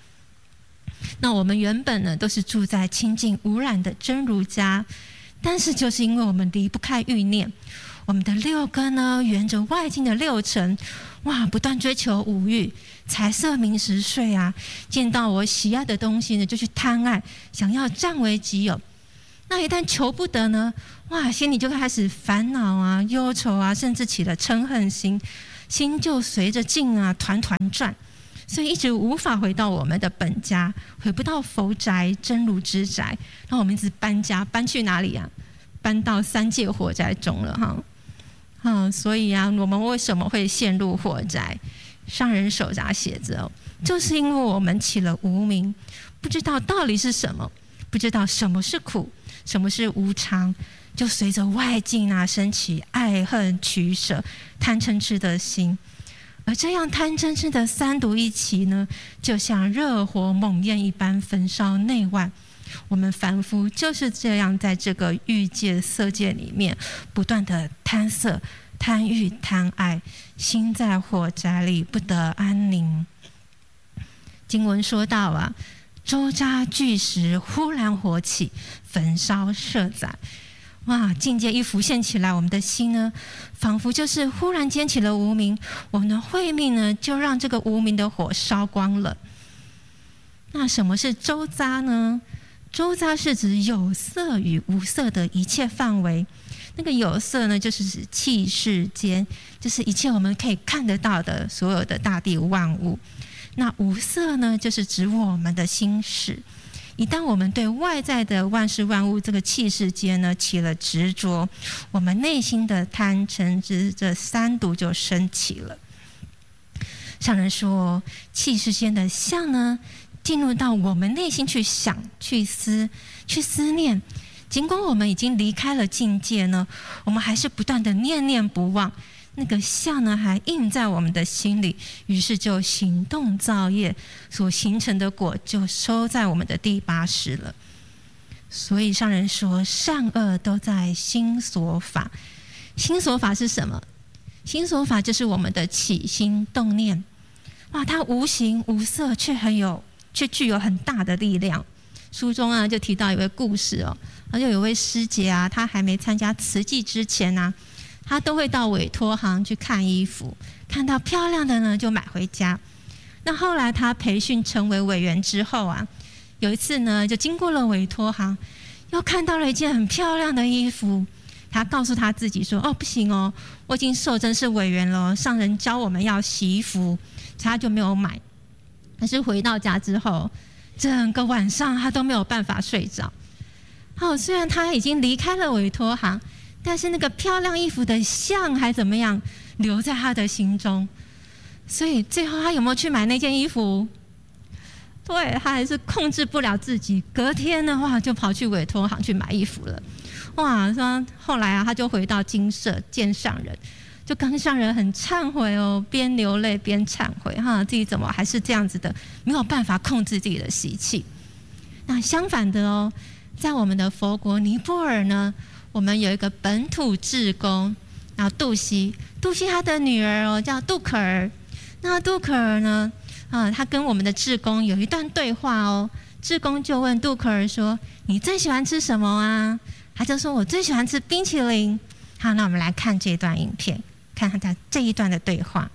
那我们原本呢都是住在清净无染的真如家，但是就是因为我们离不开欲念，我们的六根呢沿着外境的六尘，哇，不断追求五欲，财色名食睡啊，见到我喜爱的东西呢就去贪爱，想要占为己有。那一旦求不得呢，哇，心里就开始烦恼啊、忧愁啊，甚至起了嗔恨心，心就随着境啊团团转，所以一直无法回到我们的本家，回不到佛宅真如之宅。那我们一直搬家，搬去哪里啊？搬到三界火灾中了哈。嗯，所以啊，我们为什么会陷入火灾？上人手札写着哦，就是因为我们起了无明，不知道道理是什么，不知道什么是苦，什么是无常，就随着外境啊升起爱恨取舍、贪嗔痴的心。而这样贪嗔痴的三毒一起呢，就像热火猛焰一般焚烧内外。我们凡夫就是这样在这个欲界色界里面不断的贪色、贪欲、贪爱，心在火宅里不得安宁。经文说到啊，周匝巨石忽然火起，焚烧舍宰。哇，境界一浮现起来，我们的心呢，仿佛就是忽然间起了无明，我们的慧命呢，就让这个无明的火烧光了。那什么是周匝呢？周匝是指有色与无色的一切范围。那个有色呢，就是指气世间，就是一切我们可以看得到的所有的大地万物。那无色呢，就是指我们的心识。一旦我们对外在的万事万物这个气世间呢起了执着，我们内心的贪嗔痴这三毒就升起了。上人说，气世间的相呢，进入到我们内心去想、去思、去思念。尽管我们已经离开了境界呢，我们还是不断的念念不忘，那个相呢还印在我们的心里，于是就行动造业，所形成的果就收在我们的第八识了。所以上人说，善恶都在心所法。心所法是什么？心所法就是我们的起心动念。哇，它无形无色，却很有却具有很大的力量。书中啊就提到一位故事哦，就有一位师姐啊，她还没参加慈济之前啊，她都会到委托行去看衣服，看到漂亮的呢就买回家。那后来她培训成为委员之后啊，有一次呢就经过了委托行，又看到了一件很漂亮的衣服。她告诉她自己说：“哦，不行哦，我已经受证是委员了，上人教我们要洗衣服。”所以她就没有买。但是回到家之后，整个晚上他都没有办法睡着。好，虽然他已经离开了委托行，但是那个漂亮衣服的像还怎么样留在他的心中。所以最后他有没有去买那件衣服？对，他还是控制不了自己，隔天的话就跑去委托行去买衣服了。哇，说后来啊，他就回到精舍见上人，就跟上人很忏悔哦，边流泪边忏悔哈，自己怎么还是这样子的，没有办法控制自己的习气。那相反的哦，在我们的佛国尼泊尔呢，我们有一个本土志工，然后杜西，杜西他的女儿哦叫杜可儿。那杜可儿呢，啊，他跟我们的志工有一段对话哦。志工就问杜可儿说：“你最喜欢吃什么啊？”他就说：“我最喜欢吃冰淇淋。”好，那我们来看这段影片。看他这一段的对话。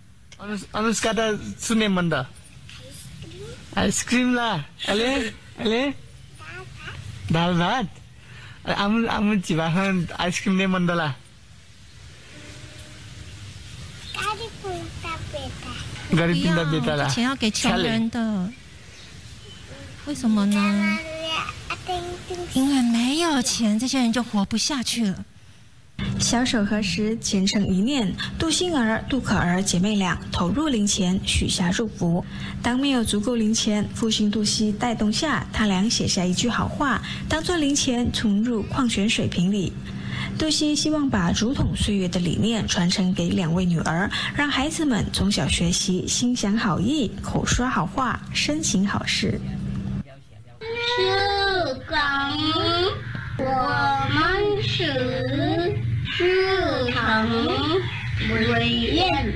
Anushka dah sunne manda. Ice cream lah. Ale, ale. Dal bhat. Amu amu cibahan ice cream ne manda lah. Gari punta beta. Gari punta beta lah. 钱要给穷人的，为什么呢？因为没有钱，这些人就活不下去了。 小手合十，虔诚一念，杜心儿、杜可儿姐妹俩投入零钱，许下祝福。当没有足够零钱，父亲杜西带动下，他俩写下一句好话，当做零钱存入矿泉水瓶里。杜西希望把竹筒岁月的理念传承给两位女儿，让孩子们从小学习心想好意、口说好话、身行好事。 是港，我们是。是常为愿。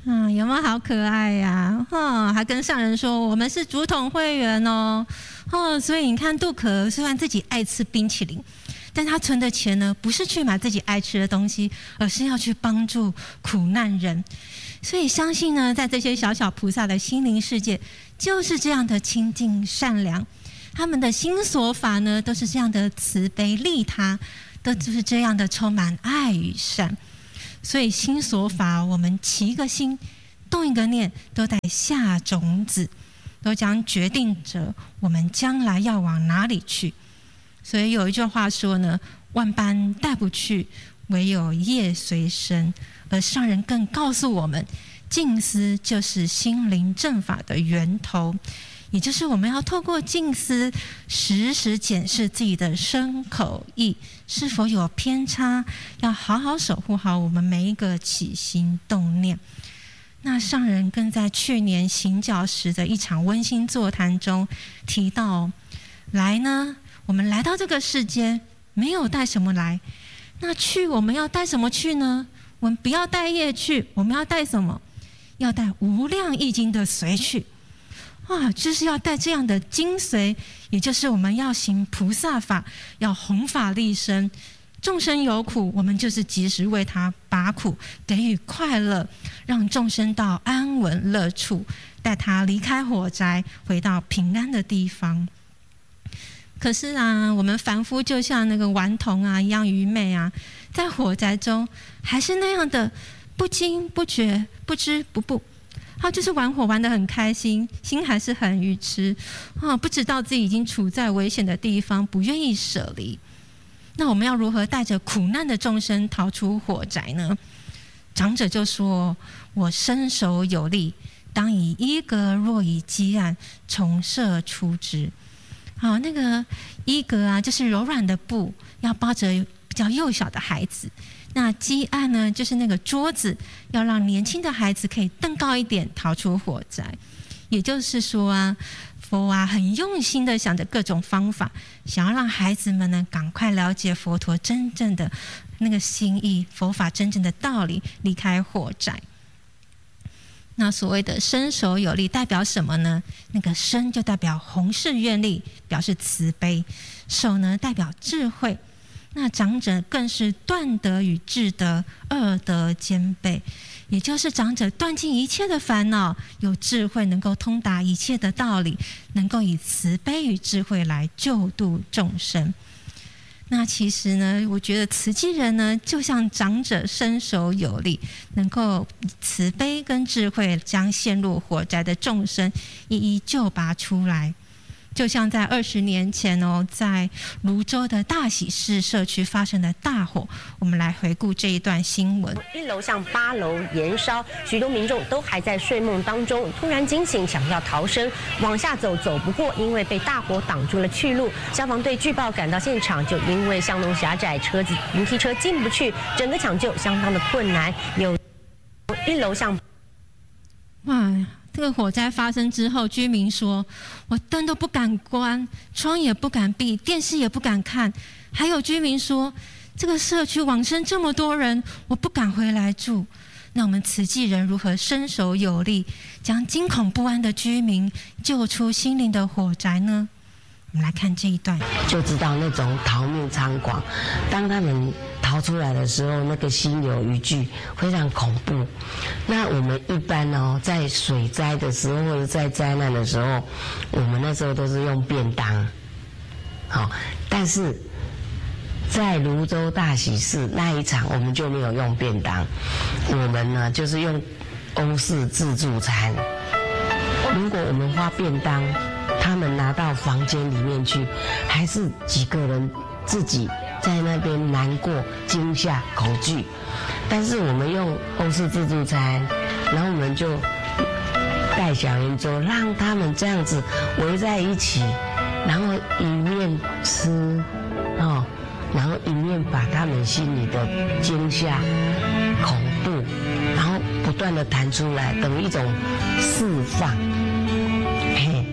嗯，有没有好可爱呀、啊？哦，还跟上人说我们是竹筒会员哦。哦，所以你看杜可虽然自己爱吃冰淇淋，但他存的钱呢，不是去买自己爱吃的东西，而是要去帮助苦难人。所以相信呢，在这些小小菩萨的心灵世界，就是这样的清净善良。他们的心所法呢，都是这样的慈悲利他，都就是这样的充满爱与善。所以心所法，我们起一个心，动一个念，都在下种子，都将决定着我们将来要往哪里去。所以有一句话说呢，万般带不去，唯有业随身。而上人更告诉我们，静思就是心灵正法的源头，也就是我们要透过静思，时时检视自己的身口意是否有偏差，要好好守护好我们每一个起心动念。那上人更在去年行脚时的一场温馨座谈中提到，来呢，我们来到这个世间，没有带什么来，那去我们要带什么去呢？我们不要带业去，我们要带什么？要带无量易经的随去。哇，就是要带这样的精髓，也就是我们要行菩萨法，要弘法利生。众生有苦，我们就是及时为他拔苦，给予快乐，让众生到安稳乐处，带他离开火灾，回到平安的地方。可是啊，我们凡夫就像那个顽童啊一样愚昧啊，在火灾中还是那样的不惊不觉、不知不怖。他就是玩火玩得很开心，心还是很愚痴啊，不知道自己已经处在危险的地方，不愿意舍离。那我们要如何带着苦难的众生逃出火灾呢？长者就说：“我身手有力，当以衣革若以鸡案，重设出之。”好，那个衣革啊，就是柔软的布，要包着比较幼小的孩子。那鸡案呢，就是那个桌子，要让年轻的孩子可以登高一点，逃出火灾。也就是说啊，佛啊很用心的想着各种方法，想要让孩子们呢赶快了解佛陀真正的那个心意，佛法真正的道理，离开火灾。那所谓的身手有力代表什么呢？那个身就代表弘誓愿力，表示慈悲；手呢代表智慧。那长者更是断德与智德二德兼备，也就是长者断尽一切的烦恼，有智慧能够通达一切的道理，能够以慈悲与智慧来救度众生。那其实呢，我觉得慈济人呢，就像长者身手有力，能够慈悲跟智慧将陷入火灾的众生一一救拔出来。就像在二十年前哦，在泸州的大喜市社区发生的大火，我们来回顾这一段新闻。 一楼向八楼延烧，许多民众都还在睡梦当中，突然惊醒，想要逃生，往下走走不过，因为被大火挡住了去路。消防队据报赶到现场，就因为巷弄狭窄，车子云梯车进不去，整个抢救相当的困难。有一楼向哇。这个火灾发生之后，居民说：“我灯都不敢关，窗也不敢闭，电视也不敢看。”还有居民说：“这个社区往生这么多人，我不敢回来住。”那我们慈济人如何身手有力，将惊恐不安的居民救出心灵的火灾呢？我们来看这一段， 就知道那种逃命猖狂。当他们逃出来的时候，那个心有余悸，非常恐怖。那我们一般哦，在水灾的时候或者在灾难的时候，我们那时候都是用便当，好，但是在泸州大喜事那一场，我们就没有用便当，我们呢就是用欧式自助餐。如果我们发便当，他们拿到房间里面去，还是几个人自己在那边难过、惊吓、恐惧。但是我们用欧式自助餐，然后我们就带小圆桌，让他们这样子围在一起，然后一面吃，哦，然后一面把他们心里的惊吓、恐怖，然后不断的弹出来，等于一种释放。嘿。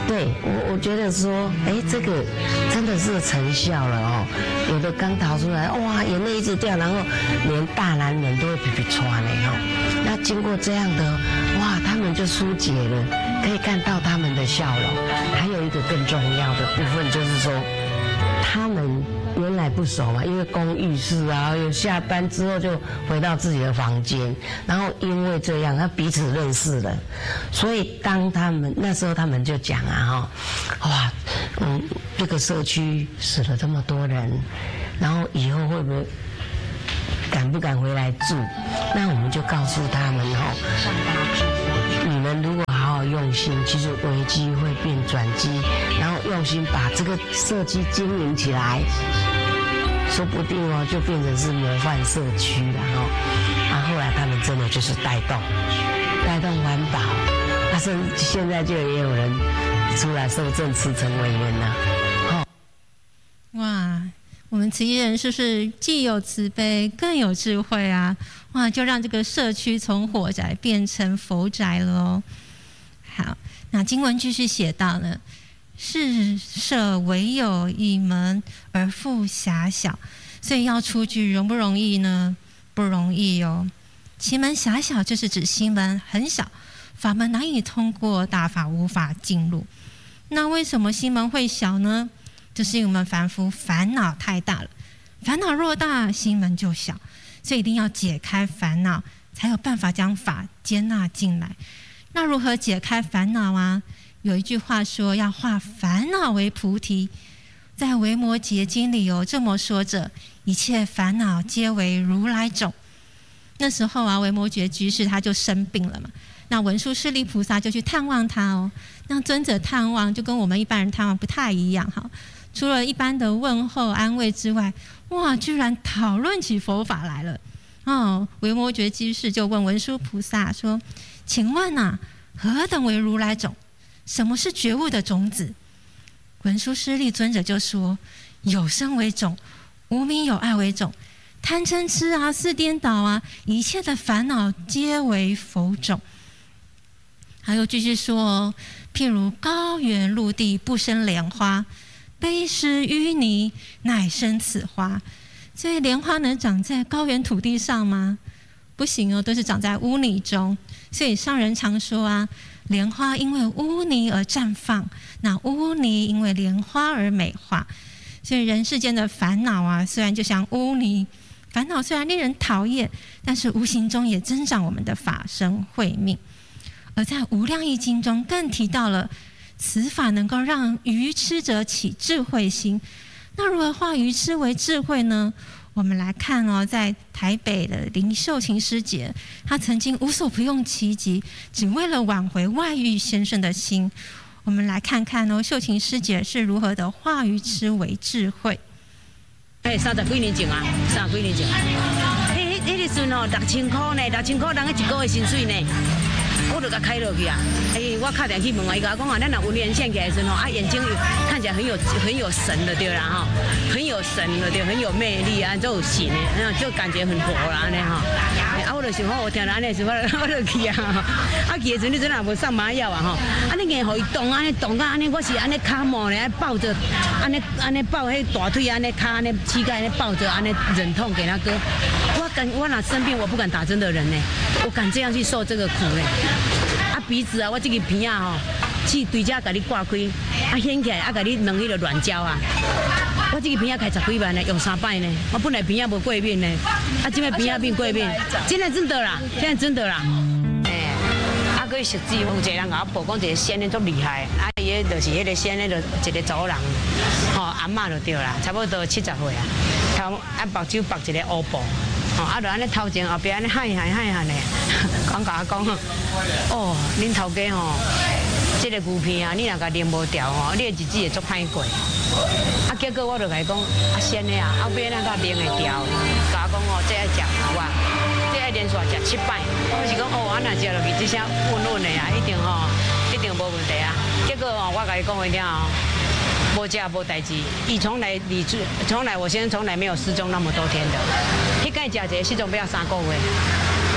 对我，我觉得说，哎，这个真的是成效了哦。有的刚逃出来，哇，眼泪一直掉，然后连大男人都会皮皮喘的哦。那经过这样的，哇，他们就疏解了，可以看到他们的笑容。还有一个更重要的部分就是说，他们原来不熟嘛，因为公寓室啊，有下班之后就回到自己的房间，然后因为这样，他彼此认识了，所以当他们那时候他们就讲啊，哈，哇，嗯，这个社区死了这么多人，然后以后会不会敢不敢回来住？那我们就告诉他们哦，你们如果好好用心，其实危机会变转机，然后用心把这个社区经营起来，说不定哦就变成是模范社区了哦。啊，后来他们真的就是带动，带动环保，啊，甚至现在就也有人出来受证慈诚委员了，哦。 哇，我们慈济人是不是既有慈悲更有智慧啊？哇，就让这个社区从火宅变成佛宅了哦。好，那经文继续写到呢，世社唯有一门而复狭小，所以要出去容不容易呢？不容易哦。其门狭小就是指心门很小，法门难以通过，大法无法进入。那为什么心门会小呢？就是因为我们凡夫烦恼太大了，烦恼若大，心门就小，所以一定要解开烦恼，才有办法将法接纳进来。那如何解开烦恼啊？有一句话说，要化烦恼为菩提，在《维摩诘经》里有这么说着：一切烦恼皆为如来种。那时候啊，维摩诘居士他就生病了嘛，那文殊师利菩萨就去探望他哦。那尊者探望就跟我们一般人探望不太一样哈，除了一般的问候安慰之外，哇，居然讨论起佛法来了。哦，维摩诘居士就问文殊菩萨说：“请问啊，何等为如来种？什么是觉悟的种子？”文殊师利尊者就说：“有生为种，无明有爱为种，贪嗔痴啊，四颠倒啊，一切的烦恼皆为佛种。”还有继续说，譬如高原陆地不生莲花，卑湿淤泥乃生此花。所以莲花能长在高原土地上吗？不行哦，都是长在污泥中。所以上人常说啊，莲花因为污泥而绽放，那污泥因为莲花而美化。所以人世间的烦恼啊，虽然就像污泥，烦恼虽然令人讨厌，但是无形中也增长我们的法身慧命。而在《无量义经》中更提到了，此法能够让愚痴者起智慧心。那如何化愚痴为智慧呢？我们来看哦，在台北的林秀琴师姐，她曾经无所不用其极，只为了挽回外遇先生的心。我们来看看哦，秀琴师姐是如何的化愚痴为智慧。 哎，三十几年前啊，三十几年前，迄迄个时阵哦，六千块呢，六千块人一个月薪水呢。我就甲开落去啊！哎，我打电去问啊，伊甲我讲啊，咱若有连线起来的时候啊，眼睛看起来很有很有神的对啦哈，很有神的对，很有魅力啊，就有型的，就感觉很活啦呢哈。啊，我就想好，我听到安尼时候，我就去啊。啊去的时阵，你阵也无上麻药啊吼，啊你硬互伊动，安尼动到安尼，我是安尼脚毛呢，抱着，安尼安尼抱迄大腿，安尼脚安尼膝盖安尼抱着，安尼忍痛给他割。我敢，我若生病，我不敢打针的人呢，我敢这样去受这个苦呢。啊鼻子啊，我这个鼻啊吼，去对遮甲你挂开，啊掀起来，啊甲你弄迄个软胶啊。我这个鼻啊开十几万呢，用三摆呢。我本来鼻啊无过敏呢，啊现在鼻啊变过敏，现在真的啦，现在真的啦。哎，啊佮实际有一个人甲我报讲，一个仙呢足厉害，啊伊个就是迄个仙呢，就一个查某人，吼阿嬷就对啦，差不多七十岁啊，头啊目睭绑一个乌布。哦，啊，就安尼头前后边安尼嗨嗨嗨喊的，讲甲我讲，哦，恁头家吼，这个牛片啊，你若甲拎无掉吼，你的日子会足歹过。啊，结果我就甲伊讲，啊，鲜的啊，后边那个拎会掉，甲我讲哦，这要食有啊，这要连续食七摆。我是讲哦，我若食落去，这些稳稳的啊，一定吼，一定无问题啊。结果哦，我甲伊讲一听哦。无食无代志，伊从来理智，从来我先生从来没有失踪那么多天的。迄个食一个失踪不要三个月，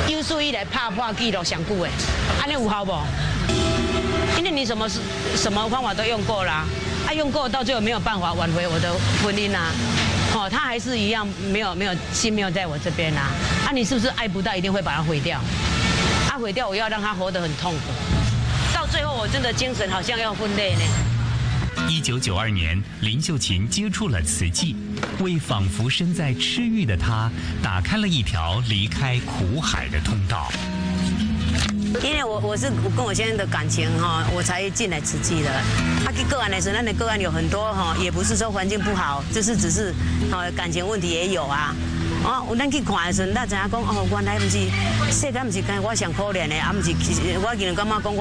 有史以来拍破纪录上久的，安尼有效不？因为你什么什么方法都用过啦，啊，用过到最后没有办法挽回我的婚姻啊。 哦，他还是一样没有没有心没有在我这边啊！啊，你是不是爱不到，一定会把它毁掉？啊，毁掉我要让他活得很痛苦，到最后我真的精神好像要分裂呢。 一九九二年，林秀琴接触了慈济，为仿佛身在赤域的她打开了一条离开苦海的通道。 因为我我是我跟我先生的感情哈，我才进来慈济的。啊，去个案的时候，那的个案有很多哈，也不是说环境不好，就是只是哦感情问题也有啊。哦，有咱去看的时候，咱知影讲哦，原来不是世间不是干我上可怜的，啊，不是其实我今日感觉讲我